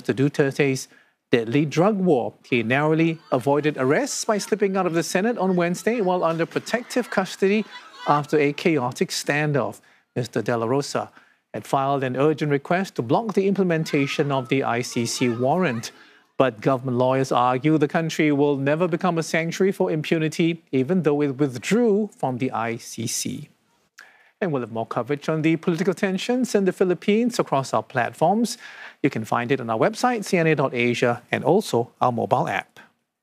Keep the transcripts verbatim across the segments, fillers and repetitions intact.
Mister Duterte's deadly drug war. He narrowly avoided arrest by slipping out of the Senate on Wednesday while under protective custody after a chaotic standoff. Mister De La Rosa had filed an urgent request to block the implementation of the I C C warrant. But government lawyers argue the country will never become a sanctuary for impunity, even though it withdrew from the I C C. And we'll have more coverage on the political tensions in the Philippines across our platforms. You can find it on our website, C N A dot asia, and also our mobile app.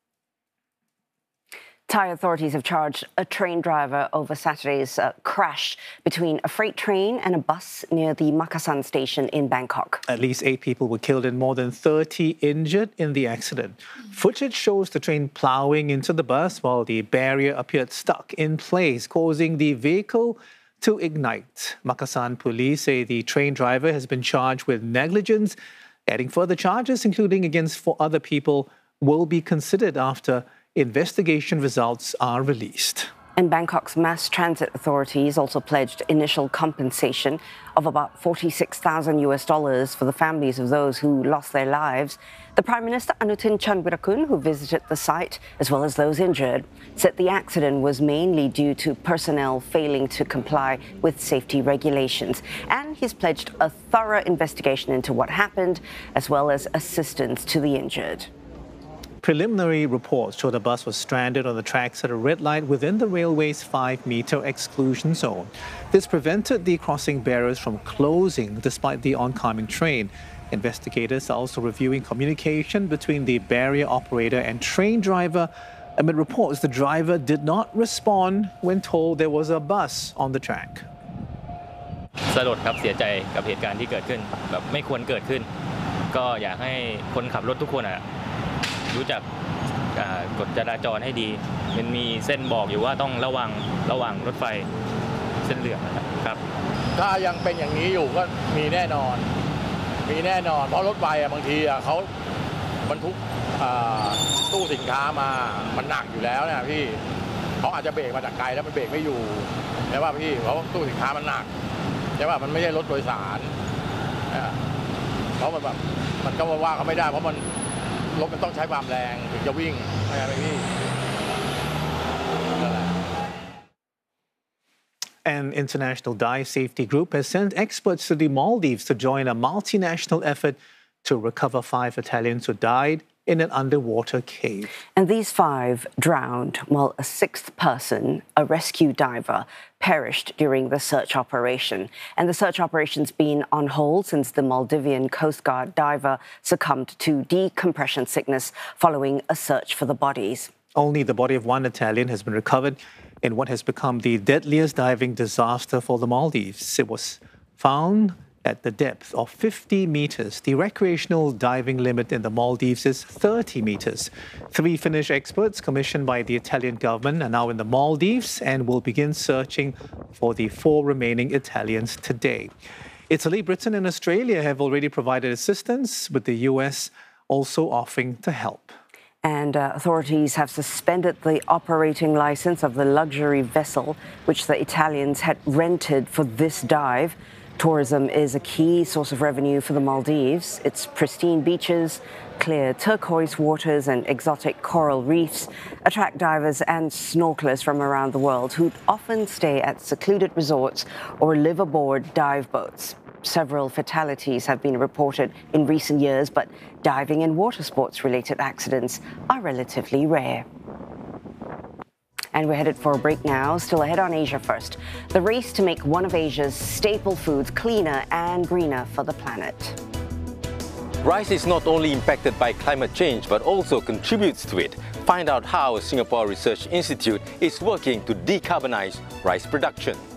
Thai authorities have charged a train driver over Saturday's uh, crash between a freight train and a bus near the Makasan station in Bangkok. At least eight people were killed and more than thirty injured in the accident. Footage shows the train plowing into the bus while the barrier appeared stuck in place, causing the vehicle to ignite. Makasan police say the train driver has been charged with negligence, adding further charges, including against four other people, will be considered after investigation results are released. And Bangkok's mass transit authorities also pledged initial compensation of about forty-six thousand U S dollars for the families of those who lost their lives. The Prime Minister Anutin Chanvirakul, who visited the site, as well as those injured, said the accident was mainly due to personnel failing to comply with safety regulations. And he's pledged a thorough investigation into what happened, as well as assistance to the injured. Preliminary reports show the bus was stranded on the tracks at a red light within the railway's five-metre exclusion zone. This prevented the crossing barriers from closing despite the oncoming train. Investigators are also reviewing communication between the barrier operator and train driver. Amid reports, the driver did not respond when told there was a bus on the track. สลดครับเสียใจกับเหตุการณ์ที่เกิดขึ้นแบบไม่ควรเกิดขึ้นก็อยากให้คนขับรถทุกคนอ่ะรู้จักกฎจราจรให้ดีมันมีเส้นบอกอยู่ว่าต้องระวังระวังรถไฟเส้นเหลืองนะครับถ้ายังเป็นอย่างนี้อยู่ก็มีแน่นอนมีแน่นอนเพราะรถไฟบางทีเขาบรรทุกตู้สินค้ามามันหนักอยู่แล้วเนี่ยพี่เขาอาจจะเบรกมาจากไกลแล้วมันเบรกไม่อยู่ใช่ป่ะพี่เพราะตู้สินค้ามันหนักใช่ป่ะมันไม่ใช่รถโดยสารเพราะมันแบบมันก็ว่าเขาไม่ได้เพราะมันรถมันต้องใช้ความแรงถึงจะวิ่งใช่ไหมพี่ An international dive safety group has sent experts to the Maldives to join a multinational effort to recover five Italians who died in an underwater cave. And these five drowned while a sixth person, a rescue diver, perished during the search operation. And the search operation's been on hold since the Maldivian Coast Guard diver succumbed to decompression sickness following a search for the bodies. Only the body of one Italian has been recovered in what has become the deadliest diving disaster for the Maldives. It was found at the depth of fifty meters. The recreational diving limit in the Maldives is thirty meters. Three Finnish experts commissioned by the Italian government are now in the Maldives and will begin searching for the four remaining Italians today. Italy, Britain and Australia have already provided assistance, with the U S also offering to help. And uh, authorities have suspended the operating license of the luxury vessel which the Italians had rented for this dive. Tourism is a key source of revenue for the Maldives. Its pristine beaches, clear turquoise waters and exotic coral reefs attract divers and snorkelers from around the world who often stay at secluded resorts or live aboard dive boats. Several fatalities have been reported in recent years, but diving and water sports-related accidents are relatively rare. And we're headed for a break now. Still ahead on Asia First, the race to make one of Asia's staple foods cleaner and greener for the planet. Rice is not only impacted by climate change, but also contributes to it. Find out how Singapore Research Institute is working to decarbonize rice production.